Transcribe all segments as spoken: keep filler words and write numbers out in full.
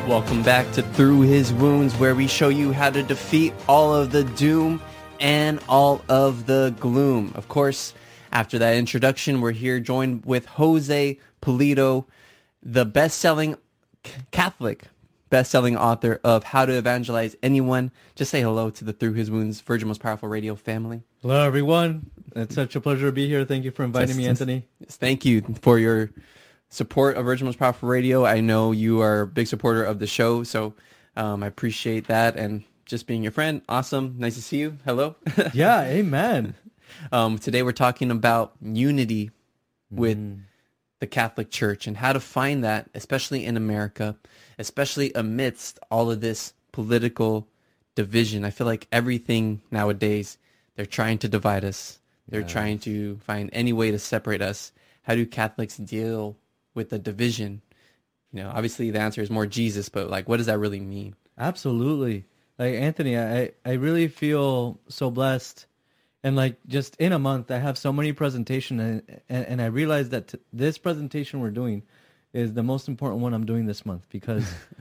Welcome back to Through His Wounds, where we show you how to defeat all of the doom and all of the gloom. Of course, after that introduction, we're here joined with Jose Pulido, the best-selling Catholic, best-selling author of How to Evangelize Anyone. Just say hello to the Through His Wounds Virgin Most Powerful Radio family. Hello, everyone. It's such a pleasure to be here. Thank you for inviting yes, me, Anthony. Yes, thank you for your support of Virgin Most Powerful Radio. I know you are a big supporter of the show, so um, I appreciate that. And just being your friend, awesome. Nice to see you. Hello. Yeah, amen. Um, today we're talking about unity with mm. the Catholic Church and how to find that, especially in America, especially amidst all of this political division. I feel like everything nowadays, they're trying to divide us. They're yes. trying to find any way to separate us. How do Catholics deal with the division? You know, obviously the answer is more Jesus, but like, what does that really mean? Absolutely. Like, Anthony, I, I really feel so blessed. And like, just in a month, I have so many presentations, and, and, and I realized that t- this presentation we're doing is the most important one I'm doing this month, because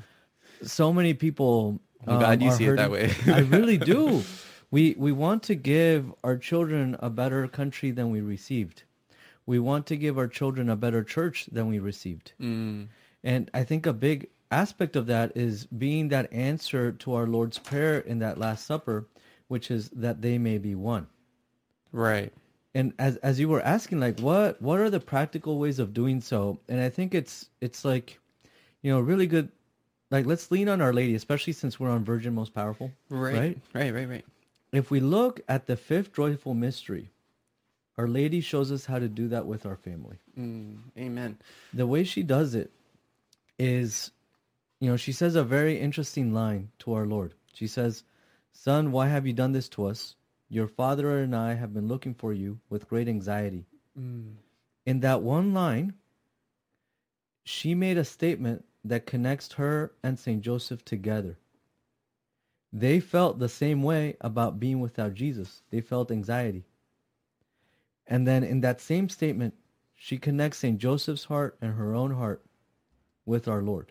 so many people I'm glad um, you see hurting. it that way. I really do. We, we want to give our children a better country than we received. We want to give our children a better church than we received. Mm. And I think a big aspect of that is being that answer to our Lord's Prayer in that Last Supper, which is that they may be one. Right. And as as you were asking, like, what what are the practical ways of doing so? And I think it's it's like, you know, really good. Like, let's lean on Our Lady, especially since we're on Virgin Most Powerful. Right. Right. Right. Right. Right. If we look at the fifth joyful mystery, Our Lady shows us how to do that with our family. Mm, amen. The way she does it is, you know, she says a very interesting line to our Lord. She says, "Son, why have you done this to us? Your father and I have been looking for you with great anxiety." Mm. In that one line, she made a statement that connects her and Saint Joseph together. They felt the same way about being without Jesus. They felt anxiety. And then in that same statement, she connects Saint Joseph's heart and her own heart with our Lord.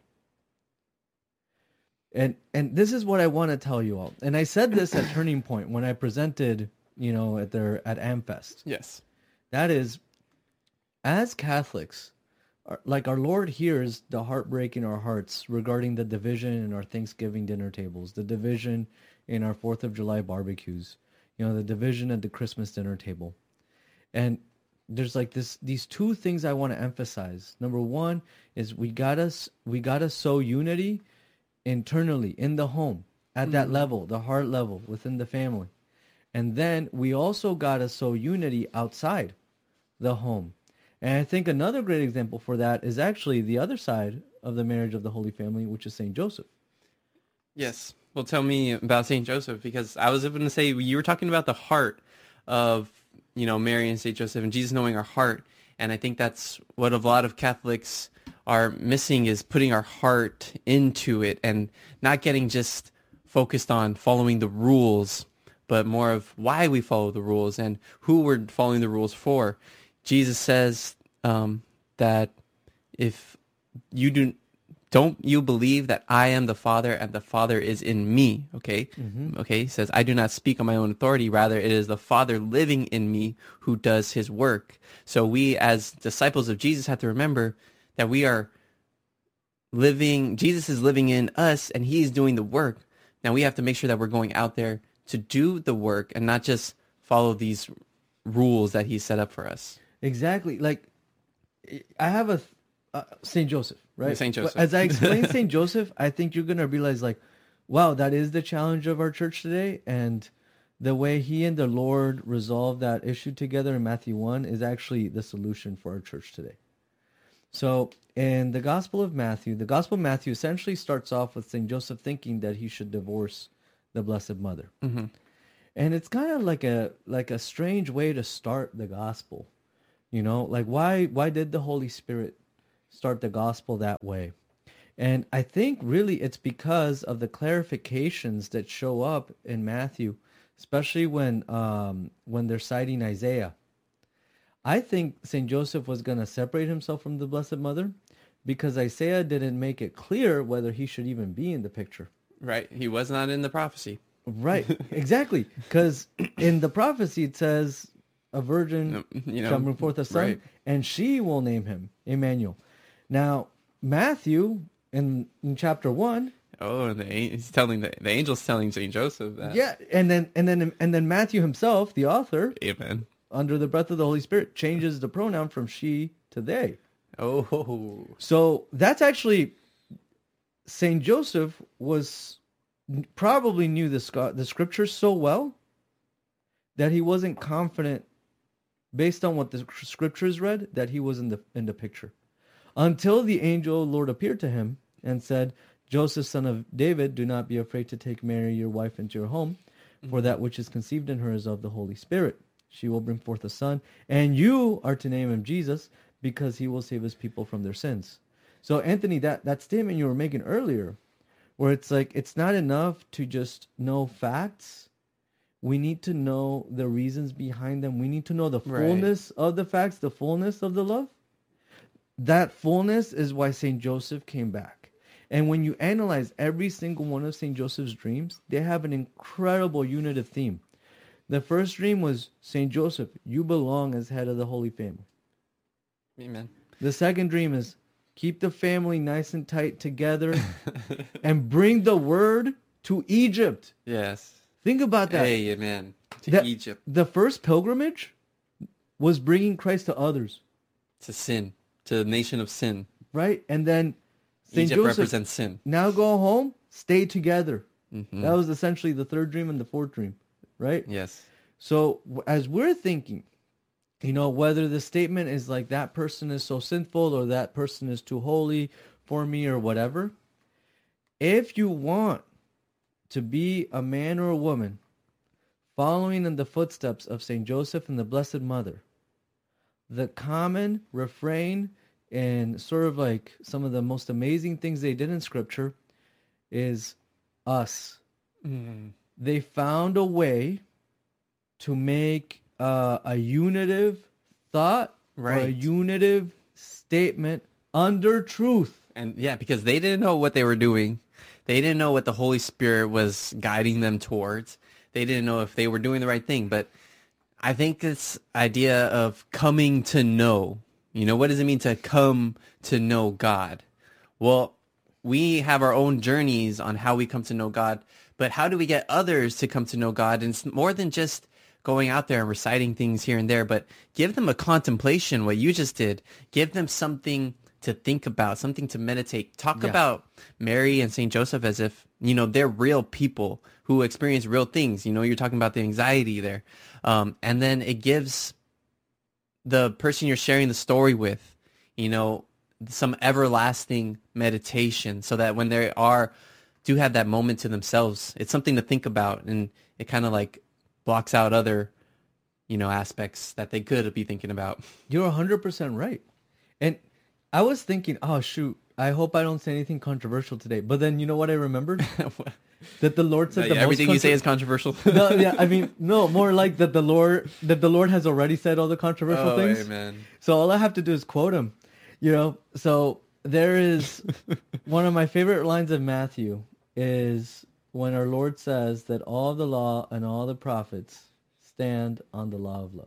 And and this is what I want to tell you all. And I said this at Turning Point when I presented, you know, at their at AmFest. Yes. That is, as Catholics, our, like our Lord hears the heartbreak in our hearts regarding the division in our Thanksgiving dinner tables, the division in our fourth of July barbecues, you know, the division at the Christmas dinner table. And there's like this, these two things I want to emphasize. Number one is we gotta, we gotta sow unity internally in the home at that mm-hmm. level, the heart level within the family. And then we also gotta sow unity outside the home. And I think another great example for that is actually the other side of the marriage of the Holy Family, which is Saint Joseph. Yes. Well, tell me about Saint Joseph, because I was going to say, you were talking about the heart of, you know, Mary and Saint Joseph and Jesus knowing our heart. And I think that's what a lot of Catholics are missing, is putting our heart into it and not getting just focused on following the rules, but more of why we follow the rules and who we're following the rules for. Jesus says um, that if you do, don't you believe that I am the Father and the Father is in me? Okay. Mm-hmm. Okay. He says, I do not speak on my own authority. Rather, it is the Father living in me who does his work. So we as disciples of Jesus have to remember that we are living, Jesus is living in us and he's doing the work. Now we have to make sure that we're going out there to do the work and not just follow these rules that he set up for us. Exactly. Like, I have a uh, Saint Joseph, right? Saint Joseph. As I explain Saint Joseph, I think you're gonna realize, like, wow, that is the challenge of our church today, and the way he and the Lord resolved that issue together in Matthew one is actually the solution for our church today. So, in the Gospel of Matthew, the Gospel of Matthew essentially starts off with Saint Joseph thinking that he should divorce the Blessed Mother, mm-hmm. and it's kind of like a like a strange way to start the Gospel. You know, like, why why did the Holy Spirit start the gospel that way? And I think really it's because of the clarifications that show up in Matthew, especially when um, when they're citing Isaiah. I think Saint Joseph was going to separate himself from the Blessed Mother because Isaiah didn't make it clear whether he should even be in the picture. Right. He was not in the prophecy. Right, exactly. Because in the prophecy it says a virgin You know, shall bring forth a son, right. and she will name him Emmanuel. Now, Matthew in, in chapter one, Oh, and the, an- he's telling the, the angel's telling Saint Joseph that. yeah, and then and then and then Matthew himself, the author, Amen. under the breath of the Holy Spirit, changes the pronoun from she to they. Oh. So that's actually Saint Joseph was probably knew the sc- the scriptures so well that he wasn't confident, based on what the scriptures read, that he was in the in the picture, until the angel Lord appeared to him and said, "Joseph, son of David, do not be afraid to take Mary, your wife, into your home, for that which is conceived in her is of the Holy Spirit. She will bring forth a son, and you are to name him Jesus, because he will save his people from their sins." So, Anthony, that, that statement you were making earlier, where it's like, it's not enough to just know facts. We need to know the reasons behind them. We need to know the Right. fullness of the facts, the fullness of the love. That fullness is why Saint Joseph came back. And when you analyze every single one of Saint Joseph's dreams, they have an incredible unitive theme. The first dream was, Saint Joseph, you belong as head of the Holy Family. Amen. The second dream is, keep the family nice and tight together and bring the word to Egypt. Yes. Think about that. Hey, amen. To That- Egypt. The first pilgrimage was bringing Christ to others, To sin. To the nation of sin. right? And then Saint Egypt Joseph, represents sin. now go home, stay together. Mhm. That was essentially the third dream and the fourth dream, right? Yes. So w- as we're thinking, you know, whether the statement is like, that person is so sinful or that person is too holy for me or whatever, if you want to be a man or a woman following in the footsteps of Saint Joseph and the Blessed Mother, the common refrain and sort of like some of the most amazing things they did in Scripture is us. Mm. They found a way to make uh, a unitive thought or a Right. unitive statement under truth. And yeah, because they didn't know what they were doing. They didn't know what the Holy Spirit was guiding them towards. They didn't know if they were doing the right thing. But I think this idea of coming to know, you know, what does it mean to come to know God? Well, we have our own journeys on how we come to know God, but how do we get others to come to know God? And it's more than just going out there and reciting things here and there, but give them a contemplation, what you just did. Give them something to think about, something to meditate. Talk Yeah. about Mary and Saint Joseph as if, you know, they're real people who experience real things. You know, you're talking about the anxiety there. Um, and then it gives the person you're sharing the story with, you know, some everlasting meditation, so that when they are, do have that moment to themselves, it's something to think about, and it kind of like blocks out other, you know, aspects that they could be thinking about. You're one hundred percent right. And I was thinking, oh, shoot, I hope I don't say anything controversial today. But then you know what I remembered? That the Lord said the Everything most you say contro- is controversial. no, yeah, I mean, no, more like that the Lord that the Lord has already said all the controversial Oh, things. amen. So all I have to do is quote him. You know, so there is one of my favorite lines of Matthew is when our Lord says that all the law and all the prophets stand on the law of love.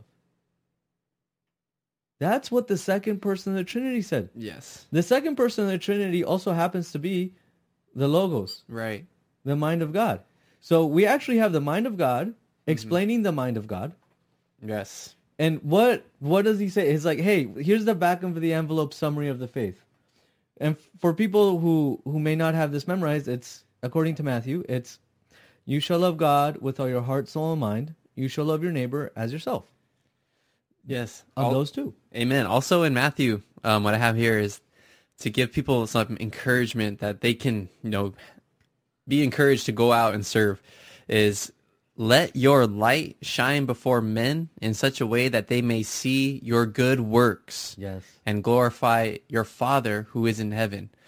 That's what the second person of the Trinity said. Yes. The second person of the Trinity also happens to be the Logos, Right. the mind of God. So we actually have the mind of God explaining the mind of God. Yes. And what what does he say? It's like, hey, here's the back of the envelope summary of the faith. And for people who, who may not have this memorized, it's, according to Matthew, it's, you shall love God with all your heart, soul, and mind. You shall love your neighbor as yourself. Yes. On All- those two. Amen. Also in Matthew, um, what I have here is to give people some encouragement that they can, you know, be encouraged to go out and serve, is let your light shine before men in such a way that they may see your good works Yes. and glorify your Father who is in heaven.